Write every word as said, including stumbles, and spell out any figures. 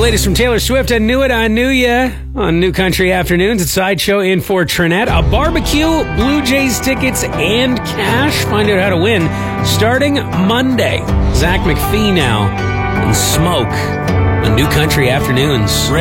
latest from Taylor Swift. I knew it, I knew ya. On New Country Afternoons at Sideshow in Fort Trinette. A barbecue, Blue Jays tickets, and cash. Find out how to win starting Monday. Zach McPhee now and Smoke on New Country Afternoons.